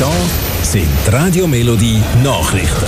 Da sind die Radio Melodie Nachrichten.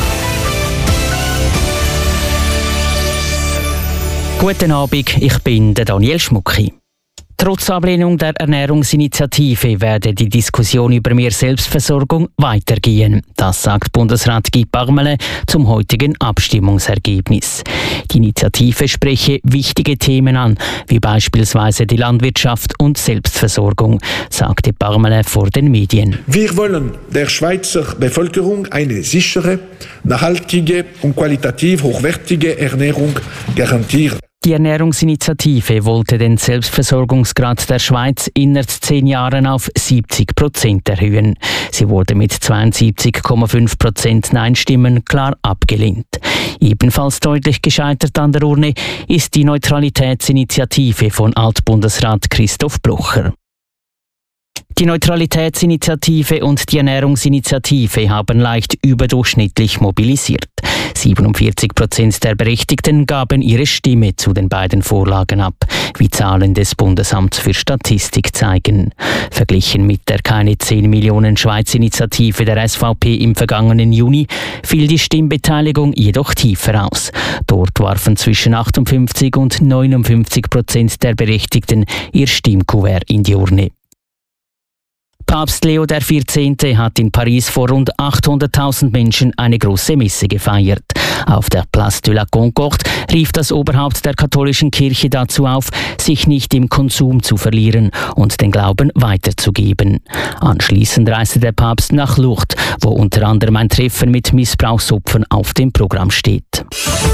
Guten Abend, ich bin der Daniel Schmucki. Trotz Ablehnung der Ernährungsinitiative werde die Diskussion über mehr Selbstversorgung weitergehen. Das sagt Bundesrat Guy Parmelin zum heutigen Abstimmungsergebnis. Die Initiative spreche wichtige Themen an, wie beispielsweise die Landwirtschaft und Selbstversorgung, sagte Parmelin vor den Medien. Wir wollen der Schweizer Bevölkerung eine sichere, nachhaltige und qualitativ hochwertige Ernährung garantieren. Die Ernährungsinitiative wollte den Selbstversorgungsgrad der Schweiz innerhalb 10 Jahren auf 70% erhöhen. Sie wurde mit 72,5% Nein-Stimmen klar abgelehnt. Ebenfalls deutlich gescheitert an der Urne ist die Neutralitätsinitiative von Altbundesrat Christoph Blocher. Die Neutralitätsinitiative und die Ernährungsinitiative haben leicht überdurchschnittlich mobilisiert. 47% der Berechtigten gaben ihre Stimme zu den beiden Vorlagen ab, wie Zahlen des Bundesamts für Statistik zeigen. Verglichen mit der keine 10 Millionen Schweiz-Initiative der SVP im vergangenen Juni fiel die Stimmbeteiligung jedoch tiefer aus. Dort warfen zwischen 58 und 59% der Berechtigten ihr Stimmkuvert in die Urne. Papst Leo XIV. Hat in Paris vor rund 800.000 Menschen eine große Messe gefeiert. Auf der Place de la Concorde rief das Oberhaupt der katholischen Kirche dazu auf, sich nicht im Konsum zu verlieren und den Glauben weiterzugeben. Anschließend reiste der Papst nach Lourdes, wo unter anderem ein Treffen mit Missbrauchsopfern auf dem Programm steht.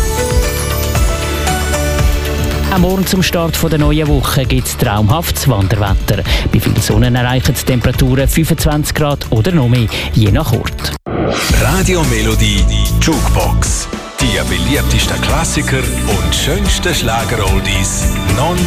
Am Morgen zum Start der neuen Woche gibt es traumhaftes Wanderwetter. Bei viel Sonne erreichen die Temperaturen 25 Grad oder noch mehr, je nach Ort. Radio Melodie Jukebox. Die beliebtesten Klassiker und schönsten Schlager-Oldies non